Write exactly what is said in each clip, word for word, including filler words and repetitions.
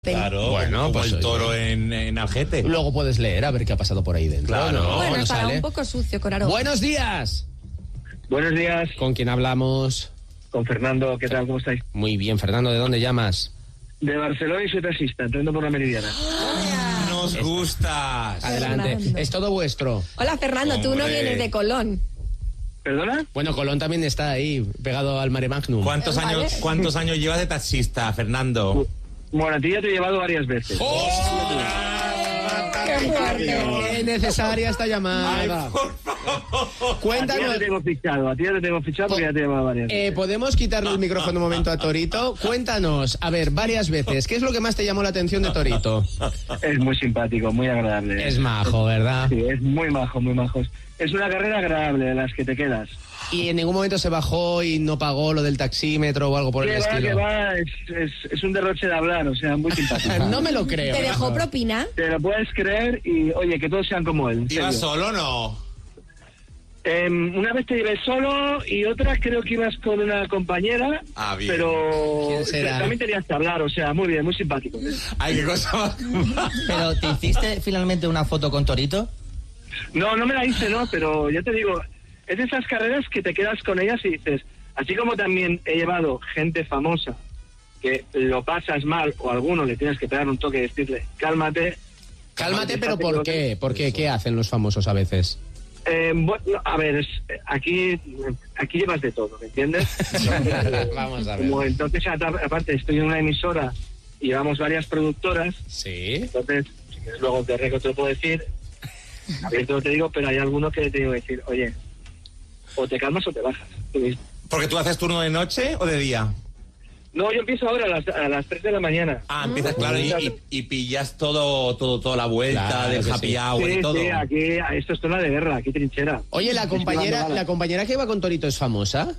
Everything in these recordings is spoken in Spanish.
Claro, bueno, como pues el toro en, en Algete. Luego puedes leer a ver qué ha pasado por ahí dentro. Claro. No, bueno, no estaba sale. un poco sucio con aroma. Buenos días. Buenos días. ¿Con quién hablamos? Con Fernando, ¿qué tal? ¿Cómo estáis? Muy bien, Fernando, ¿de dónde llamas? De Barcelona y soy taxista, entrando por la Meridiana. Nos gustas. Adelante. Fernando. Es todo vuestro. Hola, Fernando, tú no Hombre. vienes de Colón. ¿Perdona? Bueno, Colón también está ahí, pegado al Mare Magnum. ¿Cuántos Vale. años, cuántos años llevas de taxista, Fernando? Bueno, a ti ya te he llevado varias veces. ¡Qué fuerte! Qué necesaria esta llamada. Ay, por favor. A ti ya Cuéntanos. te tengo fichado, a ti ya te tengo fichado porque ya te he llevado varias veces. Eh, ¿Podemos quitarle el micrófono un momento a Torito? Cuéntanos, a ver, varias veces, ¿qué es lo que más te llamó la atención de Torito? Es muy simpático, muy agradable. Es majo, ¿verdad? Sí, es muy majo, muy majo. Es una carrera agradable de las que te quedas. Y en ningún momento se bajó y no pagó lo del taxímetro o algo por el Que va, que estilo. va, es, es, es un derroche de hablar, o sea, muy simpático. No me lo creo. ¿Te dejó propina? Te lo puedes creer y, oye, que todos sean como él. en ¿Ibas serio. solo o no? Eh, una vez te llevé solo y otra creo que ibas con una compañera, Ah, bien. pero ¿Quién será? también tenías que hablar, o sea, muy bien, muy simpático. Ay, qué cosa más. Pero, ¿te hiciste finalmente una foto con Torito? No, no me la hice, ¿no? Pero ya te digo, es de esas carreras que te quedas con ellas y dices, así como también he llevado gente famosa que lo pasas mal o a alguno le tienes que pegar un toque y decirle, cálmate. Cálmate, pero ¿por qué? ¿Por qué? ¿Qué hacen los famosos a veces? Eh, bueno, a ver, es- aquí aquí llevas de todo, ¿me entiendes? Vamos a ver. Como entonces, a- aparte, estoy en una emisora y llevamos varias productoras, Sí. entonces, si quieres luego te te lo puedo decir, abierto te digo, pero hay alguno que te digo decir, oye, o te calmas o te bajas. tú mismo. ¿Porque tú haces turno de noche o de día? No, yo empiezo ahora a las, a las tres de la mañana. Ah, empiezas, claro, y, y- y pillas todo, todo, toda la vuelta Claro del que happy sí. hour Sí, y todo. sí, aquí, esto es zona de guerra, aquí trinchera. Oye, la Estoy compañera, dando la balas. compañera que iba con Torito es famosa.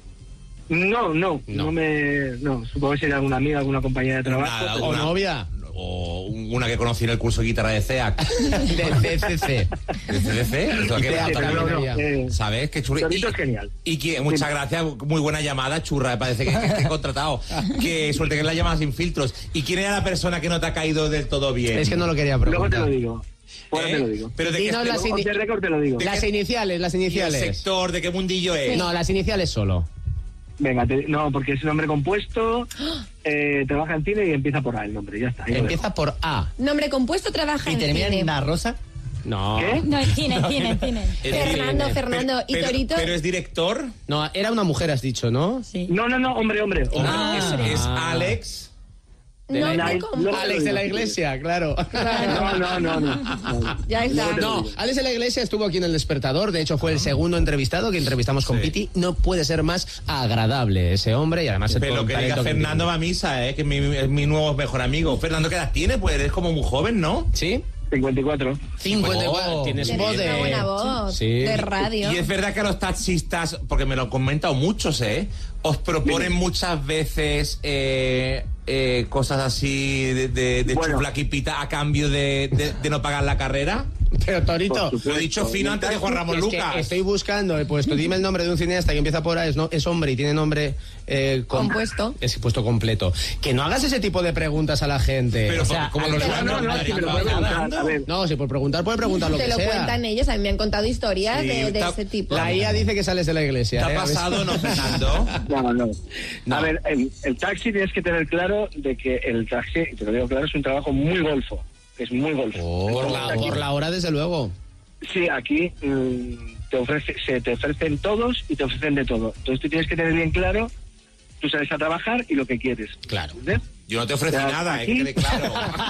No, no, No. no, me... No, supongo que sería alguna amiga, alguna compañera de trabajo. Nada, pero- ¿O Una- novia? O una que conocí en el curso de guitarra de C E A C. De C C C. ¿De C D C? ¿Esto a qué Y va te- también? pero no, había. eh, ¿Sabes? Qué churri. Torito Y- es genial. Y que, muchas gracias, muy buena llamada, churra, me parece que, que esté contratado. Que suerte que es la llamada sin filtros. ¿Y quién era la persona que no te ha caído del todo bien? Es que no lo quería Luego te preguntar. lo digo. Fuera ¿Eh? te lo digo. Pero de qué Dinos este- las On ini- the record te lo digo. Las iniciales, las ¿Y el iniciales. sector, de qué mundillo es? No, las iniciales solo. Venga, te- no, porque es nombre compuesto, eh, trabaja en cine y empieza por A el nombre, ya está. ahí lo Empieza por A. Nombre compuesto, trabaja ¿Y en termina cine. en una rosa? No. ¿Qué? No, en cine, en cine, en cine. Es Fernando, decir, Fernando. pero- ¿Y pero- Torito? Pero es director. No, era una mujer, has dicho, ¿no? Sí. No, no, no, hombre, hombre. Hombre, Ah. es, es Ah. Alex. de Nombre la- compuesto. Alex de la Iglesia, claro. No, no, no, no. Ya está. Luego te lo No, digo. Alex de la Iglesia estuvo aquí en El Despertador, de hecho fue el segundo entrevistado que entrevistamos con Sí. Piti. No puede ser más agradable ese hombre y además el Pero todo que el diga talento que Fernando va a misa, ¿eh? Que es mi, es mi nuevo mejor amigo. Fernando, ¿qué edad tiene? Pues eres como muy joven, ¿no? tiene. ¿Sí? cincuenta y cuatro. cincuenta. Oh, Tienes Tienes voz de... una buena voz Sí. de radio. Y es verdad que a los taxistas, porque me lo han comentado muchos, ¿eh? Os proponen muchas veces eh, eh, cosas así de, de, de Bueno. chuflaquipita a cambio de, de, de no pagar la carrera. Pero Torito, Por Lo he dicho fino antes de Juan Ramón es que Lucas. estoy buscando, he puesto, dime el nombre de un cineasta que empieza por A, es, no, es hombre y tiene nombre eh, com- Compuesto. Es puesto completo. Que no hagas ese tipo de preguntas a la gente. Pero O sea, como al lo que- No, no, no, si me lo puedes preguntar. A ver, No, si por preguntar puede preguntar lo Te que lo sea. cuentan ellos, a mí me han contado historias Sí, de, de ta- ese tipo. La I A dice que sales de la iglesia. ¿Te ha ¿eh? A ver si- pasado, no, Fernando? no, no. No. A ver, el, el taxi tienes que tener claro de que el taxi, y te lo digo claro, es un trabajo muy golfo. Es muy golfo. Por la, por la hora, desde luego. Sí, aquí mm, te ofrece, se te ofrecen todos y te ofrecen de todo. Entonces tú tienes que tener bien claro, tú sales a trabajar y lo que quieres. Claro. ¿Entiendes? Yo no te ofrecí Ya, nada, ¿eh? aquí- Que quede claro.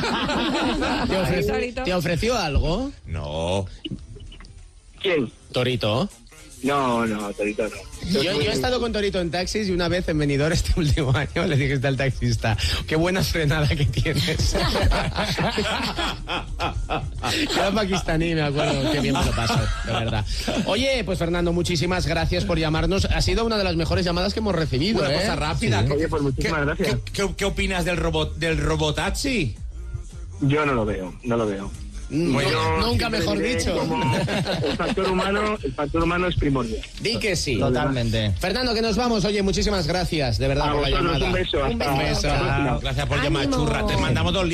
¿Te, ofre- Torito. ¿Te ofreció algo? No. ¿Quién? Torito. No, no, Torito no. Yo, yo he estado con Torito en taxis y una vez en Benidorm este último año le dijiste al taxista, qué buena frenada que tienes. Era pakistaní, me acuerdo, qué bien me lo paso, de verdad. Oye, pues Fernando, muchísimas gracias por llamarnos. Ha sido una de las mejores llamadas que hemos recibido, Una ¿eh? cosa rápida. Oye, pues muchísimas ¿Qué, gracias. ¿qué, qué, qué opinas del robot del robotaxi? Yo no lo veo, no lo veo. Muy bien. Yo Nunca siempre mejor diré dicho. como el factor humano, el factor humano es primordial. Di que sí. Totalmente. Fernando, que nos vamos. Oye, muchísimas gracias, de verdad, A por la vosotros llamada. un beso. Un Hasta, beso. hasta la próxima. Gracias por llamar, Ánimo. churra. Te mandamos dos